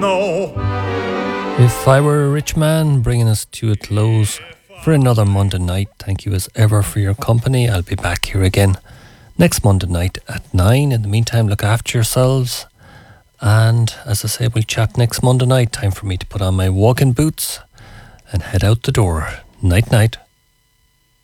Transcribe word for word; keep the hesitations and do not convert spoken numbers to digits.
No. If I Were a Rich Man, bringing us to a close for another Monday night. Thank you as ever for your company. I'll be back here again next Monday night at nine. In the meantime, look after yourselves. And as I say, we'll chat next Monday night. Time for me to put on my walking boots and head out the door. Night, night.